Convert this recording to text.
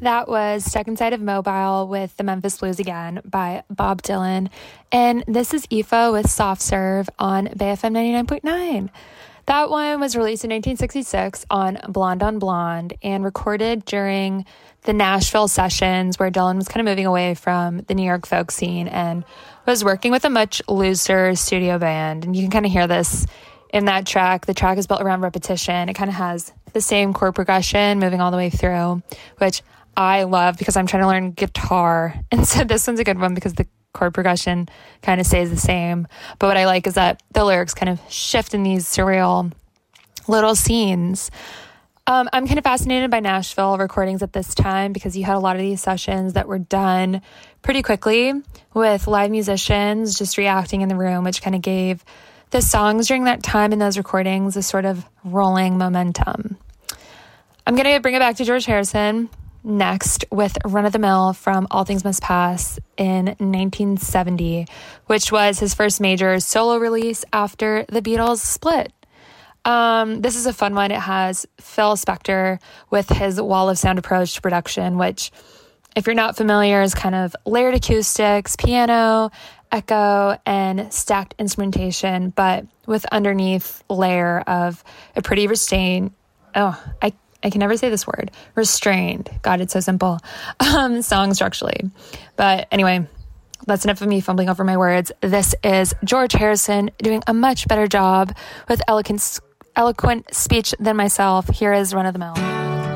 That was Stuck Inside of Mobile with the Memphis Blues Again by Bob Dylan. And this is Aoife with Soft Serve on BFM 99.9. That one was released in 1966 on Blonde and recorded during the Nashville sessions where Dylan was kind of moving away from the New York folk scene and was working with a much looser studio band. And you can kind of hear this in that track. The track is built around repetition. It kind of has the same chord progression moving all the way through, which I love because I'm trying to learn guitar. And so this one's a good one because the chord progression kind of stays the same. But what I like is that the lyrics kind of shift in these surreal little scenes. I'm kind of fascinated by Nashville recordings at this time because you had a lot of these sessions that were done pretty quickly with live musicians just reacting in the room, which kind of gave the songs during that time in those recordings a sort of rolling momentum. I'm going to bring it back to George Harrison next with Run of the Mill from All Things Must Pass in 1970, which was his first major solo release after the Beatles split. This is a fun one. It has Phil Spector with his wall of sound approach to production, which, if you're not familiar, is kind of layered acoustics, piano, echo, and stacked instrumentation, but with underneath layer of a pretty restrained, I can never say this word, restrained. God, it's so simple. Song structurally. But anyway, that's enough of me fumbling over my words. This is George Harrison doing a much better job with eloquent speech than myself. Here is Run of the Mill.